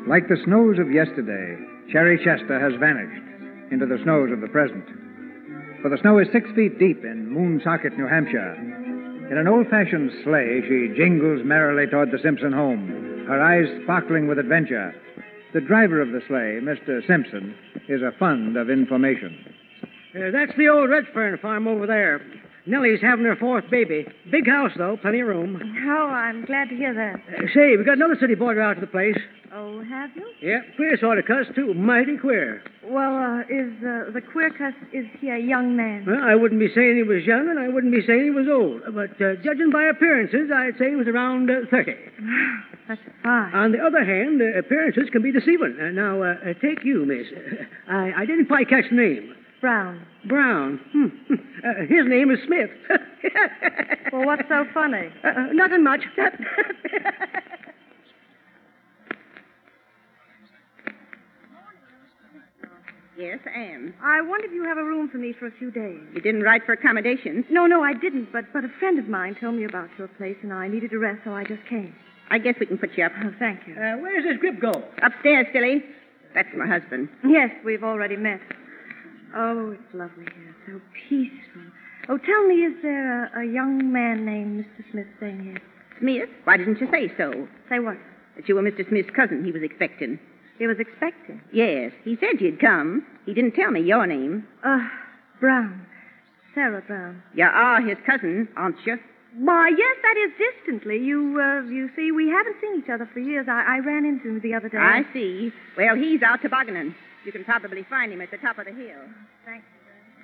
Like the snows of yesterday, Cherry Chester has vanished into the snows of the present. For the snow is 6 feet deep in Moonsocket, New Hampshire. In an old-fashioned sleigh, she jingles merrily toward the Simpson home, her eyes sparkling with adventure. The driver of the sleigh, Mr. Simpson, is a fund of information. That's the old Redfern farm over there. Nellie's having her 4th baby. Big house, though. Plenty of room. Oh, I'm glad to hear that. Say, we got another city boarder out to the place. Oh, have you? Yeah, queer sort of cuss, too. Mighty queer. Well, is the queer cuss, is he a young man? Well, I wouldn't be saying he was young, and I wouldn't be saying he was old. But judging by appearances, I'd say he was around 30. That's fine. On the other hand, appearances can be deceiving. Now, take you, miss. I didn't quite catch the name. Brown. Brown. His name is Smith. Well, what's so funny? Nothing much. Yes, I am. I wonder if you have a room for me for a few days. You didn't write for accommodations? No, I didn't, but a friend of mine told me about your place, and I needed a rest, so I just came. I guess we can put you up. Oh, thank you. Where's this grip go? Upstairs, silly. That's my husband. Yes, we've already met. Oh, it's lovely here. So peaceful. Oh, tell me, is there a young man named Mr. Smith staying here? Smith? Why didn't you say so? Say what? That you were Mr. Smith's cousin he was expecting. He was expecting? Yes, he said you'd come. He didn't tell me your name. Brown. Sarah Brown. You are his cousin, aren't you? Why, yes, that is distantly. You see, we haven't seen each other for years. I ran into him the other day. I see. Well, he's out tobogganing. You can probably find him at the top of the hill. Thank you.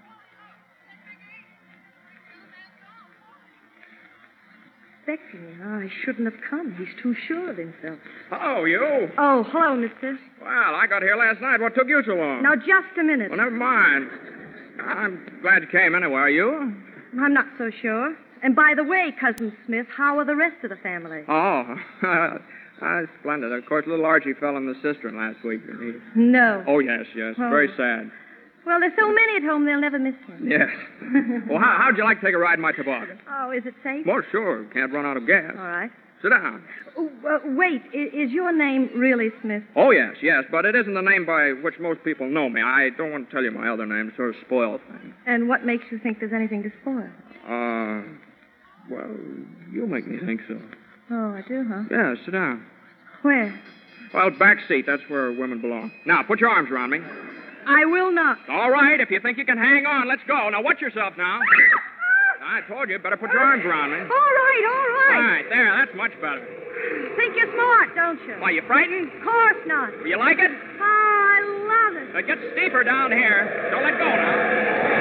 Expecting him. I shouldn't have come. He's too sure of himself. Oh, you? Oh, hello, mister. Well, I got here last night. What took you so long? Now, just a minute. Well, never mind. I'm glad you came anyway. Are you? I'm not so sure. And by the way, Cousin Smith, how are the rest of the family? Oh, splendid. Of course, little Archie fell in the cistern last week. No. Oh, yes. Oh. Very sad. Well, there's so many at home, they'll never miss him. Yes. Well, how'd you like to take a ride in my toboggan? Oh, is it safe? Well, sure. Can't run out of gas. All right. Sit down. Oh, wait, is your name really Smith? Oh, yes, but it isn't the name by which most people know me. I don't want to tell you my other name to sort of spoil things. And what makes you think there's anything to spoil? Well, you make me think so. Oh, I do, huh? Yeah, sit down. Where? Well, back seat. That's where women belong. Now, put your arms around me. I will not. All right, if you think you can hang on, let's go. Now, watch yourself now. I told you, better put your arms around me. All right. All right, there, that's much better. Think you're smart, don't you? Why, you frightened? Of course not. You like it? Oh, I love it. It gets steeper down here. Don't let go now.